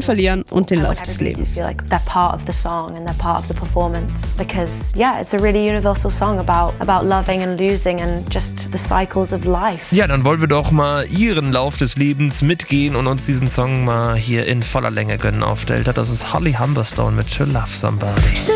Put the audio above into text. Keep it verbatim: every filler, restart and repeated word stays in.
und Verlieren und den Lauf des Lebens. Like they're part of the song and they're part of the performance because yeah, it's a really universal song about about loving and losing and just the cycles of life. Ja, dann wollen wir doch mal ihren Lauf des Lebens mitgehen und uns diesen Song mal hier in voller Länge gönnen auf Delta. Das ist Holly Humberstone mit To Love Somebody.